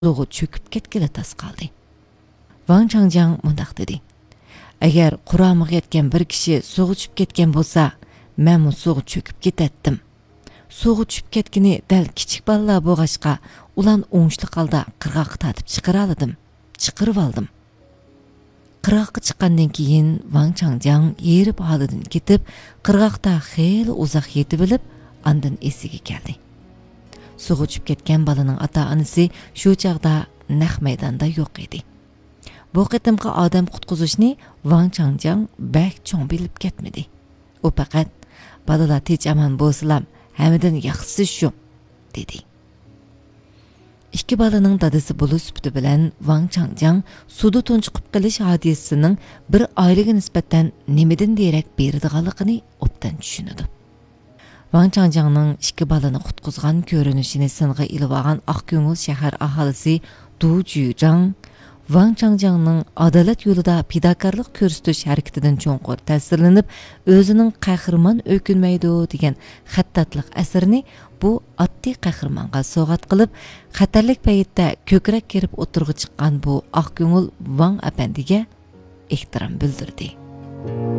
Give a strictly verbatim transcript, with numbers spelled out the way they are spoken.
suğa çöküp ketkili tas kaldı. Wang Changjiang mundaq dedi. Agar quramıga yetken bir kishi suğa tushib ketgan bo'lsa, men u suğa çöküp ketetdim. Suğa tushib ketkini dal kichik balalar bo'lg'achqa, ulan o'ngishli holda qirg'oqqa tatib chiqara oldim. Chiqirib oldim. Qirg'oqqa chiqqandan keyin Wang Changjiang yerib holidan ketib, qirg'oqda xeyli uzoq yetib olib, andan esiga keldi. Suğa tushib ketgan balaning ota-onasi shu chaqda naq maydonda yo'q edi. Bu qitimqi odam qutqizishni Wang Changjiang bak cho'ng bilib ketmadi. U faqat balalar tinch aman bo'lsalam, hamidan yaxshisi shu, dedi. İki balaning dadasi bo'lish sifati bilan Wang Changjiang suvda tunchiqib qilish hodisasining bir oilaga nisbatan nimadan derak beradiganligini obdan tushunadi. Wang Changjiangning ikki balani qutqizgan ko'rinishini singa ilib olgan Oqko'ngil shahar aholisi Du Juyang Wang Changjiangning adolat yo'lida fidokorlik ko'rsatish harakatidan cho'nqur ta'sirlanib, o'zining qahramon o'kinmaydi degan xattatliq asarni bu oddiy qahramonga sovg'at qilib, xatarlik paytda ko'krak kerib o'tirg'i chiqqan bu Oqko'ngil Wang apandiga ehtirom bildirdi.